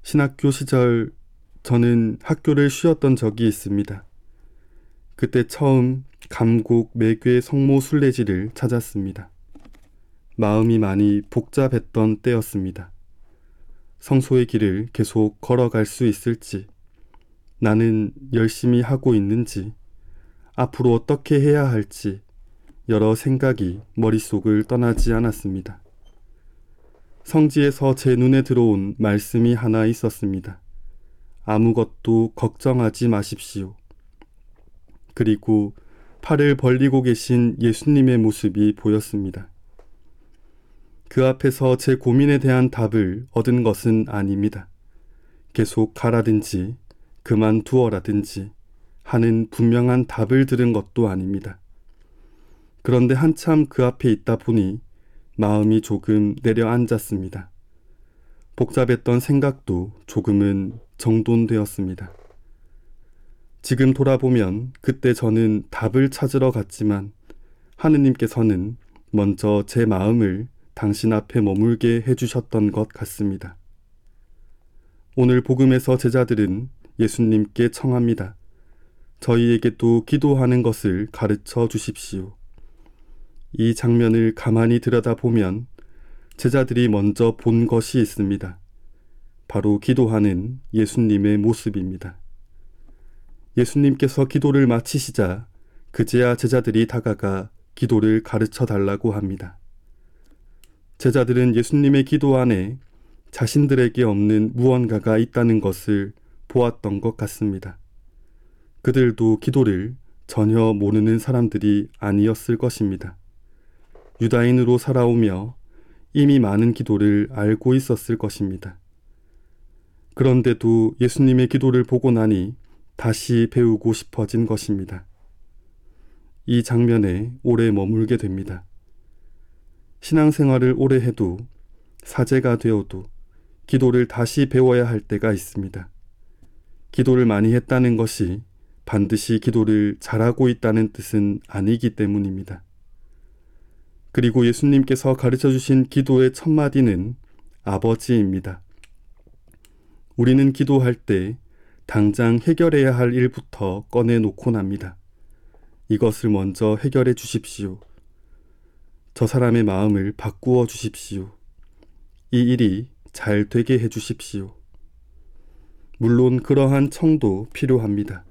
신학교 시절 저는 학교를 쉬었던 적이 있습니다. 그때 처음 감곡 매교의 성모 순례지를 찾았습니다. 마음이 많이 복잡했던 때였습니다. 성소의 길을 계속 걸어갈 수 있을지, 나는 열심히 하고 있는지, 앞으로 어떻게 해야 할지 여러 생각이 머릿속을 떠나지 않았습니다. 성지에서 제 눈에 들어온 말씀이 하나 있었습니다. 아무것도 걱정하지 마십시오. 그리고 팔을 벌리고 계신 예수님의 모습이 보였습니다. 그 앞에서 제 고민에 대한 답을 얻은 것은 아닙니다. 계속 가라든지 그만두어라든지 하는 분명한 답을 들은 것도 아닙니다. 그런데 한참 그 앞에 있다 보니 마음이 조금 내려앉았습니다. 복잡했던 생각도 조금은 정돈되었습니다. 지금 돌아보면 그때 저는 답을 찾으러 갔지만 하느님께서는 먼저 제 마음을 당신 앞에 머물게 해주셨던 것 같습니다. 오늘 복음에서 제자들은 예수님께 청합니다. 저희에게도 기도하는 것을 가르쳐 주십시오. 이 장면을 가만히 들여다보면 제자들이 먼저 본 것이 있습니다. 바로 기도하는 예수님의 모습입니다. 예수님께서 기도를 마치시자 그제야 제자들이 다가가 기도를 가르쳐 달라고 합니다. 제자들은 예수님의 기도 안에 자신들에게 없는 무언가가 있다는 것을 보았던 것 같습니다. 그들도 기도를 전혀 모르는 사람들이 아니었을 것입니다. 유다인으로 살아오며 이미 많은 기도를 알고 있었을 것입니다. 그런데도 예수님의 기도를 보고 나니 다시 배우고 싶어진 것입니다. 이 장면에 오래 머물게 됩니다. 신앙생활을 오래 해도 사제가 되어도 기도를 다시 배워야 할 때가 있습니다. 기도를 많이 했다는 것이 반드시 기도를 잘하고 있다는 뜻은 아니기 때문입니다. 그리고 예수님께서 가르쳐 주신 기도의 첫 마디는 아버지입니다. 우리는 기도할 때 당장 해결해야 할 일부터 꺼내놓곤 합니다. 이것을 먼저 해결해 주십시오. 저 사람의 마음을 바꾸어 주십시오. 이 일이 잘 되게 해 주십시오. 물론 그러한 청도 필요합니다.